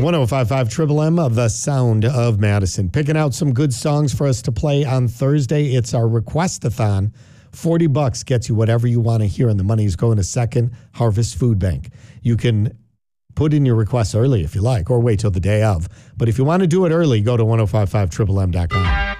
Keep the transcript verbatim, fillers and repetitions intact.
one oh five point five Triple M, the sound of Madison. Picking out some good songs for us to play on Thursday. It's our request-a-thon. forty bucks gets you whatever you want to hear, and the money is going to Second Harvest Food Bank. You can put in your requests early if you like, or wait till the day of. But if you want to do it early, go to ten fifty-five triple m dot com.